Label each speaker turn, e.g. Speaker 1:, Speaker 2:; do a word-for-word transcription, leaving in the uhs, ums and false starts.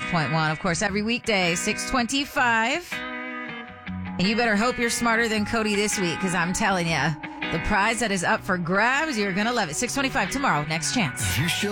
Speaker 1: point one. Of course, every weekday, six twenty-five. And you better hope you're smarter than Cody this week, because I'm telling you, the prize that is up for grabs, you're going to love it. six twenty-five tomorrow, next chance.